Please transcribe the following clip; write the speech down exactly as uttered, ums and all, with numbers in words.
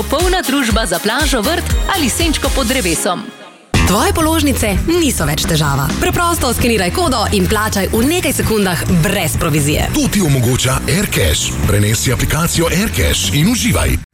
Polna družba za plažo, vrt ali senčko pod drevesom. Tvoje položnice niso več težava. Preprosto skeniraj kodo in plačaj v nekaj sekundah brez provizije. To ti omogoča AirCash. Prenesi aplikacijo AirCash in uživaj.